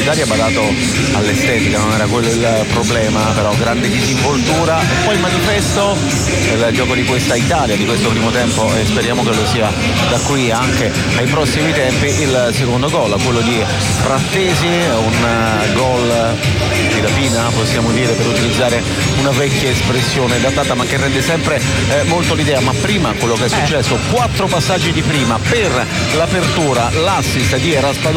avversario ha badato all'estetica, non era quello il problema, però grande disinvoltura e poi il manifesto, il gioco di questa Italia, di questo primo tempo, e speriamo che lo sia da qui anche ai prossimi tempi, il secondo gol, quello di Frattesi, un gol di rapina, possiamo dire, per utilizzare una vecchia espressione datata ma che rende sempre molto l'idea. Ma prima quello che è successo, 4 passaggi di prima per l'apertura, l'assist di Raspadori